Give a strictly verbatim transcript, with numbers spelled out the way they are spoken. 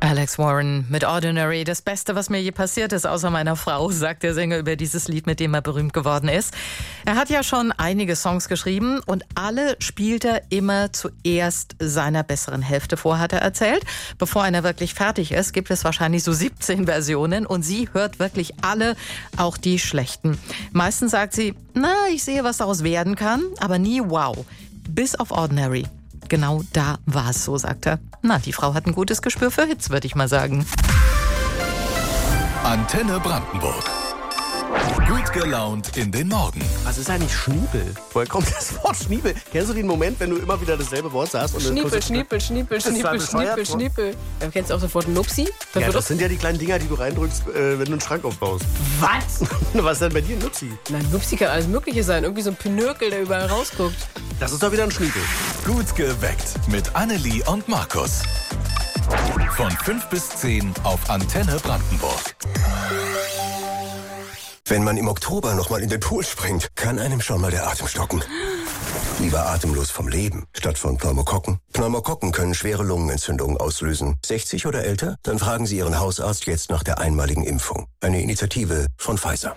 Alex Warren mit Ordinary. Das Beste, was mir je passiert ist, außer meiner Frau, sagt der Sänger über dieses Lied, mit dem er berühmt geworden ist. Er hat ja schon einige Songs geschrieben und alle spielt er immer zuerst seiner besseren Hälfte vor, hat er erzählt. Bevor einer wirklich fertig ist, gibt es wahrscheinlich so siebzehn Versionen und sie hört wirklich alle, auch die schlechten. Meistens sagt sie, na, ich sehe, was daraus werden kann, aber nie wow. Bis auf Ordinary. Genau da war es so, sagt er. Na, die Frau hat ein gutes Gespür für Hits, würde ich mal sagen. Antenne Brandenburg. Gut gelaunt in den Morgen. Was ist eigentlich Schniepel? Woher kommt das Wort Schniepel? Kennst du den Moment, wenn du immer wieder dasselbe Wort sagst? Und Schniepel, Schniepel, Schniepel, Schniepel, Schniepel, Schniepel. Ja, kennst du auch sofort Nupsi? Das, ja, das sind ja die kleinen Dinger, die du reindrückst, äh, wenn du einen Schrank aufbaust. Was? Was ist denn bei dir ein Nupsi? Nein, Nupsi kann alles Mögliche sein. Irgendwie so ein Pinökel, der überall rausguckt. Das ist doch wieder ein Schniepel. Gut geweckt mit Annelie und Markus. Von fünf bis zehn auf Antenne Brandenburg. Wenn man im Oktober noch mal in den Pool springt, kann einem schon mal der Atem stocken. Lieber atemlos vom Leben, statt von Pneumokokken. Pneumokokken können schwere Lungenentzündungen auslösen. sechzig oder älter? Dann fragen Sie Ihren Hausarzt jetzt nach der einmaligen Impfung. Eine Initiative von Pfizer.